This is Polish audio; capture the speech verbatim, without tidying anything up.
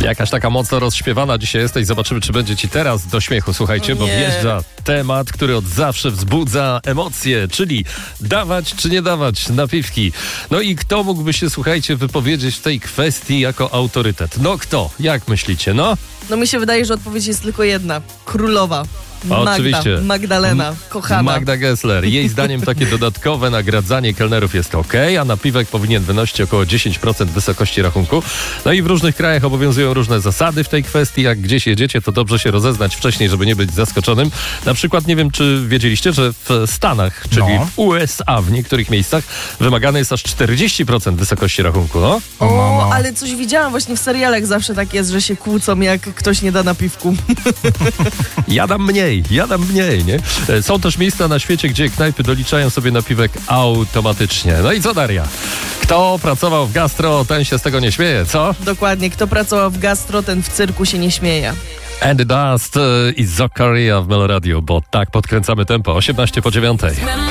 Jakaś taka mocno rozśpiewana dzisiaj jesteś. Zobaczymy, czy będzie ci teraz do śmiechu. Słuchajcie, bo wjeżdża temat, który od zawsze wzbudza emocje, czyli dawać czy nie dawać napiwki. No i kto mógłby się, słuchajcie, wypowiedzieć w tej kwestii jako autorytet? No kto? Jak myślicie? No? No mi się wydaje, że odpowiedź jest tylko jedna. Królowa. Magda, Oczywiście. Magdalena, kochana. Magda Gessler. Jej zdaniem takie dodatkowe nagradzanie kelnerów jest ok, a napiwek powinien wynosić około dziesięć procent wysokości rachunku. No i w różnych krajach obowiązują różne zasady w tej kwestii. Jak gdzieś jedziecie, to dobrze się rozeznać wcześniej, żeby nie być zaskoczonym. Na przykład, nie wiem, czy wiedzieliście, że w Stanach, czyli No. w U S A w niektórych miejscach wymagane jest aż czterdzieści procent wysokości rachunku. No? O, mamo. O, ale coś widziałam właśnie w serialach, zawsze tak jest, że się kłócą, jak ktoś nie da napiwku. Ja dam mniej, ja dam mniej, nie? E, Są też miejsca na świecie, gdzie knajpy doliczają sobie napiwek automatycznie. No i co, Daria? Kto pracował w gastro, ten się z tego nie śmieje, co? Dokładnie, kto pracował w gastro, ten w cyrku się nie śmieje. And the Dust e, i Zakaria w Meloradio, bo tak podkręcamy tempo. osiemnaście po dziewiątej.